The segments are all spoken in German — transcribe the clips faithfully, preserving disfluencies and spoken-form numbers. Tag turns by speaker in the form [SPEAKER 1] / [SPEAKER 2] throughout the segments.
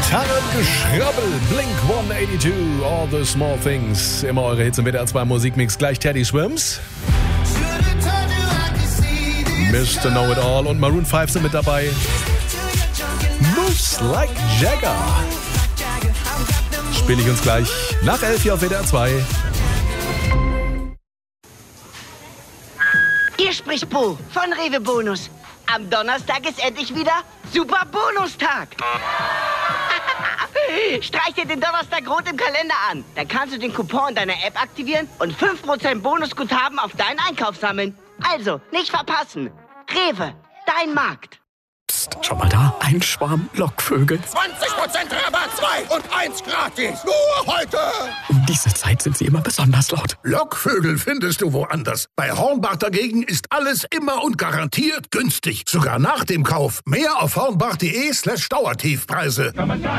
[SPEAKER 1] Gitarrengeschrabbel, Blink hundertzweiundachtzig, All the Small Things. Immer eure Hits im W D R zwei Musikmix. Gleich Teddy Swims, Mister Know It All und Maroon fünf sind mit dabei. Moves Like Jagger spiele ich uns gleich nach elf hier auf W D R zwei.
[SPEAKER 2] Hier spricht Bo von Rewe Bonus. Am Donnerstag ist endlich wieder Super Bonustag. Streich dir den Donnerstag rot im Kalender an. Dann kannst du den Coupon in deiner App aktivieren und fünf Prozent Bonusguthaben auf deinen Einkauf sammeln. Also, nicht verpassen. Rewe, dein Markt.
[SPEAKER 3] Psst, schau mal da, ein Schwarm Lockvögel.
[SPEAKER 4] zwanzig Prozent Rabatt, zwei und eins gratis. Nur heute.
[SPEAKER 3] Um diese Zeit sind sie immer besonders laut.
[SPEAKER 4] Lockvögel findest du woanders. Bei Hornbach dagegen ist alles immer und garantiert günstig. Sogar nach dem Kauf. Mehr auf hornbach.de slash Dauertiefpreise.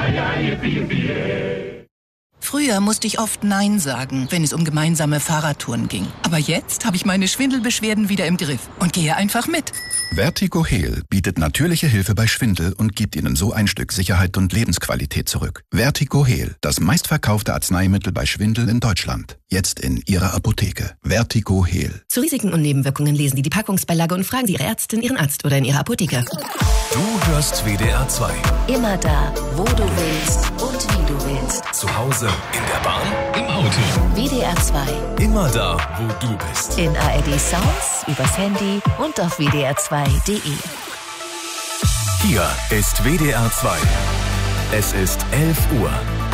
[SPEAKER 5] Früher musste ich oft Nein sagen, wenn es um gemeinsame Fahrradtouren ging. Aber jetzt habe ich meine Schwindelbeschwerden wieder im Griff und gehe einfach mit.
[SPEAKER 6] Vertigo-Heal bietet natürliche Hilfe bei Schwindel und gibt Ihnen so ein Stück Sicherheit und Lebensqualität zurück. Vertigo-Heal, das meistverkaufte Arzneimittel bei Schwindel in Deutschland. Jetzt in Ihrer Apotheke. Vertigo-Heal.
[SPEAKER 7] Zu Risiken und Nebenwirkungen lesen Sie die Packungsbeilage und fragen Sie Ihre Ärztin, Ihren Arzt oder in Ihrer Apotheke.
[SPEAKER 8] Du hörst W D R zwei.
[SPEAKER 9] Immer da, wo du willst und wie du willst.
[SPEAKER 8] Zu Hause, in der Bahn, im Auto.
[SPEAKER 9] W D R zwei.
[SPEAKER 8] Immer da, wo du bist.
[SPEAKER 9] In A R D Sounds, übers Handy und auf W D R zwei Punkt de.
[SPEAKER 8] Hier ist W D R zwei. Es ist elf Uhr.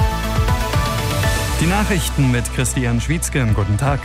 [SPEAKER 10] Die Nachrichten mit Christian Schwietzke. Guten Tag.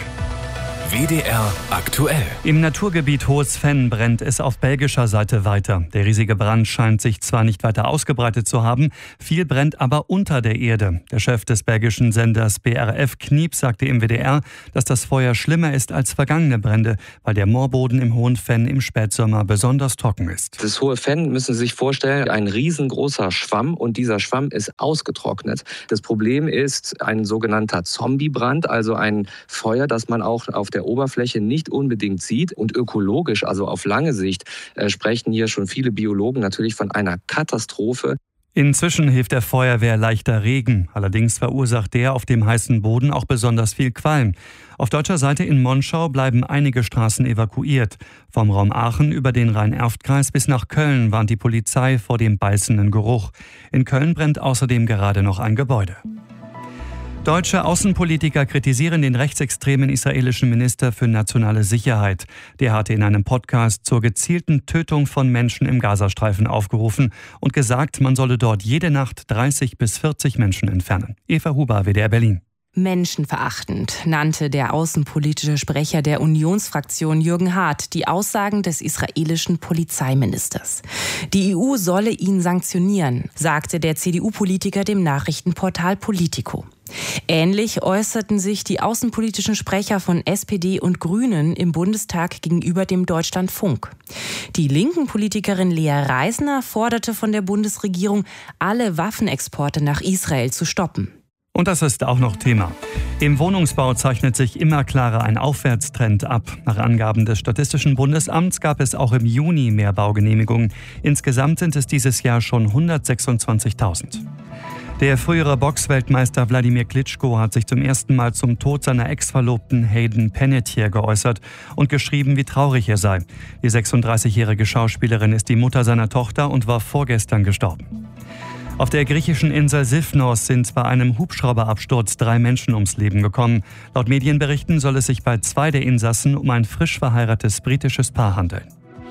[SPEAKER 8] W D R aktuell.
[SPEAKER 10] Im Naturgebiet Hohes Venn brennt es auf belgischer Seite weiter. Der riesige Brand scheint sich zwar nicht weiter ausgebreitet zu haben, viel brennt aber unter der Erde. Der Chef des belgischen Senders B R F Kniep sagte im W D R, dass das Feuer schlimmer ist als vergangene Brände, weil der Moorboden im Hohen Venn im Spätsommer besonders trocken ist.
[SPEAKER 11] Das Hohe Venn, müssen Sie sich vorstellen, ein riesengroßer Schwamm und dieser Schwamm ist ausgetrocknet. Das Problem ist ein sogenannter Zombiebrand, also ein Feuer, das man auch auf der Oberfläche nicht unbedingt sieht. Und ökologisch, also auf lange Sicht, äh, sprechen hier schon viele Biologen natürlich von einer Katastrophe.
[SPEAKER 10] Inzwischen hilft der Feuerwehr leichter Regen. Allerdings verursacht der auf dem heißen Boden auch besonders viel Qualm. Auf deutscher Seite in Monschau bleiben einige Straßen evakuiert. Vom Raum Aachen über den Rhein-Erft-Kreis bis nach Köln warnt die Polizei vor dem beißenden Geruch. In Köln brennt außerdem gerade noch ein Gebäude. Deutsche Außenpolitiker kritisieren den rechtsextremen israelischen Minister für nationale Sicherheit. Der hatte in einem Podcast zur gezielten Tötung von Menschen im Gazastreifen aufgerufen und gesagt, man solle dort jede Nacht dreißig bis vierzig Menschen entfernen. Eva Huber, W D R Berlin.
[SPEAKER 12] Menschenverachtend nannte der außenpolitische Sprecher der Unionsfraktion Jürgen Hart die Aussagen des israelischen Polizeiministers. Die E U solle ihn sanktionieren, sagte der C D U-Politiker dem Nachrichtenportal Politico. Ähnlich äußerten sich die außenpolitischen Sprecher von S P D und Grünen im Bundestag gegenüber dem Deutschlandfunk. Die linken Politikerin Lea Reisner forderte von der Bundesregierung, alle Waffenexporte nach Israel zu stoppen.
[SPEAKER 10] Und das ist auch noch Thema. Im Wohnungsbau zeichnet sich immer klarer ein Aufwärtstrend ab. Nach Angaben des Statistischen Bundesamts gab es auch im Juni mehr Baugenehmigungen. Insgesamt sind es dieses Jahr schon hundertsechsundzwanzigtausend. Der frühere Boxweltmeister Wladimir Klitschko hat sich zum ersten Mal zum Tod seiner Ex-Verlobten Hayden Panettiere geäußert und geschrieben, wie traurig er sei. Die sechsunddreißigjährige Schauspielerin ist die Mutter seiner Tochter und war vorgestern gestorben. Auf der griechischen Insel Sifnos sind bei einem Hubschrauberabsturz drei Menschen ums Leben gekommen. Laut Medienberichten soll es sich bei zwei der Insassen um ein frisch verheiratetes britisches Paar handeln.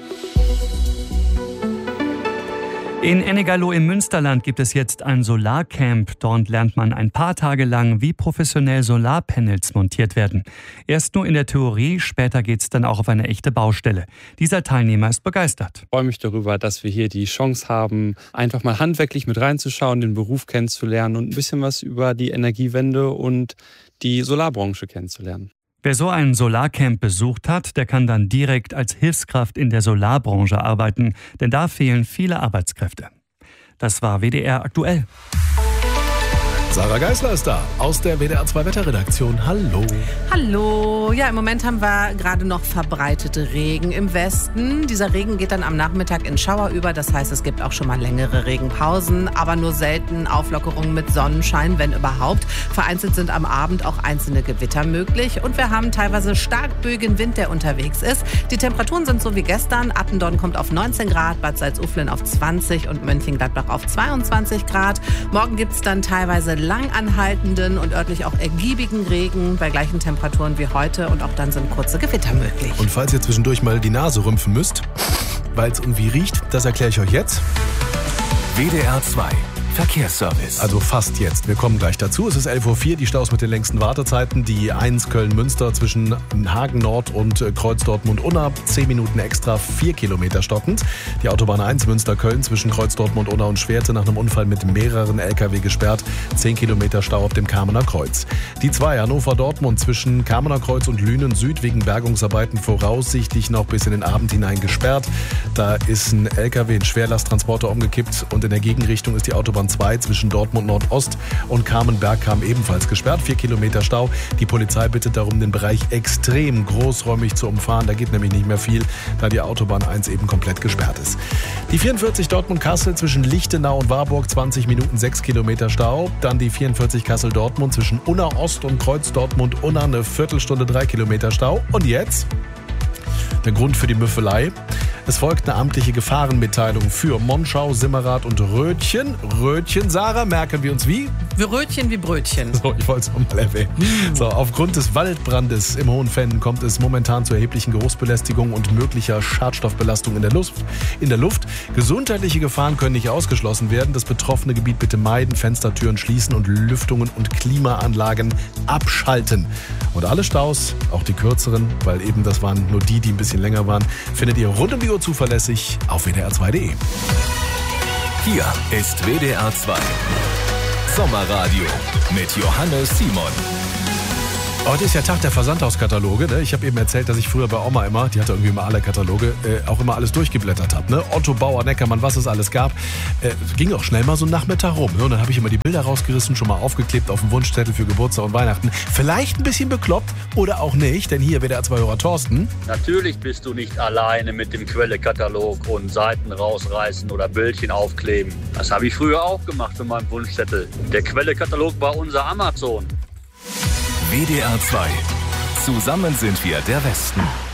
[SPEAKER 10] In Ennegerloh im Münsterland gibt es jetzt ein Solarcamp. Dort lernt man ein paar Tage lang, wie professionell Solarpanels montiert werden. Erst nur in der Theorie, später geht es dann auch auf eine echte Baustelle. Dieser Teilnehmer ist begeistert.
[SPEAKER 13] Ich freue mich darüber, dass wir hier die Chance haben, einfach mal handwerklich mit reinzuschauen, den Beruf kennenzulernen und ein bisschen was über die Energiewende und die Solarbranche kennenzulernen.
[SPEAKER 10] Wer so ein Solarcamp besucht hat, der kann dann direkt als Hilfskraft in der Solarbranche arbeiten, denn da fehlen viele Arbeitskräfte. Das war W D R aktuell.
[SPEAKER 1] Sarah Geisler ist da aus der W D R zwei Wetterredaktion. Hallo.
[SPEAKER 14] Hallo. Ja, im Moment haben wir gerade noch verbreitete Regen im Westen. Dieser Regen geht dann am Nachmittag in Schauer über. Das heißt, es gibt auch schon mal längere Regenpausen, aber nur selten Auflockerungen mit Sonnenschein, wenn überhaupt. Vereinzelt sind am Abend auch einzelne Gewitter möglich. Und wir haben teilweise stark böigen Wind, der unterwegs ist. Die Temperaturen sind so wie gestern. Attendorn kommt auf neunzehn Grad, Bad Salzuflen auf zwanzig und Mönchengladbach auf zweiundzwanzig Grad. Morgen gibt es dann teilweise langanhaltenden und örtlich auch ergiebigen Regen bei gleichen Temperaturen wie heute und auch dann sind kurze Gewitter möglich.
[SPEAKER 1] Und falls ihr zwischendurch mal die Nase rümpfen müsst, weil es irgendwie riecht, das erkläre ich euch jetzt.
[SPEAKER 8] W D R zwei Verkehrsservice.
[SPEAKER 1] Also fast jetzt. Wir kommen gleich dazu. Es ist elf Uhr vier, die Staus mit den längsten Wartezeiten. Die eins Köln-Münster zwischen Hagen Nord und Kreuz Dortmund-Unna. zehn Minuten extra, vier Kilometer stockend. Die Autobahn eins Münster-Köln zwischen Kreuz Dortmund-Unna und Schwerte nach einem Unfall mit mehreren L K W gesperrt. zehn Kilometer Stau auf dem Kamener Kreuz. Die zwei Hannover-Dortmund zwischen Kamener Kreuz und Lünen Süd wegen Bergungsarbeiten voraussichtlich noch bis in den Abend hinein gesperrt. Da ist ein L K W, ein Schwerlasttransporter umgekippt und in der Gegenrichtung ist die Autobahn zwei zwischen Dortmund Nordost und Kamen-Bergkam ebenfalls gesperrt. Vier Kilometer Stau. Die Polizei bittet darum, den Bereich extrem großräumig zu umfahren. Da geht nämlich nicht mehr viel, da die Autobahn eins eben komplett gesperrt ist. Die vierundvierzig Dortmund-Kassel zwischen Lichtenau und Warburg, zwanzig Minuten, sechs Kilometer Stau. Dann die vierundvierzig Kassel-Dortmund zwischen Unna Ost und Kreuz Dortmund-Unna, eine Viertelstunde, drei Kilometer Stau. Und jetzt der Grund für die Müffelei. Es folgt eine amtliche Gefahrenmitteilung für Monschau, Simmerath und Rötchen. Rötchen, Sarah, merken wir uns wie?
[SPEAKER 14] Wir Rötchen wie Brötchen.
[SPEAKER 1] So, ich wollte es nochmal erwähnen. Mm. So, aufgrund des Waldbrandes im Hohenfenn kommt es momentan zu erheblichen Geruchsbelästigungen und möglicher Schadstoffbelastung in der Luft. In der Luft. Gesundheitliche Gefahren können nicht ausgeschlossen werden. Das betroffene Gebiet bitte meiden, Fenstertüren schließen und Lüftungen und Klimaanlagen abschalten. Und alle Staus, auch die kürzeren, weil eben das waren nur die, die ein bisschen länger waren, findet ihr rund um die Uhr zuverlässig auf W D R zwei Punkt de.
[SPEAKER 8] Hier ist W D R zwei Sommerradio mit Johannes Simon.
[SPEAKER 1] Heute ist ja Tag der Versandhauskataloge. Ne? Ich habe eben erzählt, dass ich früher bei Oma immer, die hatte irgendwie immer alle Kataloge, äh, auch immer alles durchgeblättert habe. Ne? Otto, Bauer, Neckermann, was es alles gab. Äh, ging auch schnell mal so einen Nachmittag rum. Ne? Und dann habe ich immer die Bilder rausgerissen, schon mal aufgeklebt auf dem Wunschzettel für Geburtstag und Weihnachten. Vielleicht ein bisschen bekloppt oder auch nicht, denn hier W D R zwei-Hörer Thorsten.
[SPEAKER 15] Natürlich bist du nicht alleine mit dem Quellekatalog und Seiten rausreißen oder Bildchen aufkleben. Das habe ich früher auch gemacht für meinen Wunschzettel. Der Quellekatalog war unser Amazon.
[SPEAKER 8] W D R zwei. Zusammen sind wir der Westen.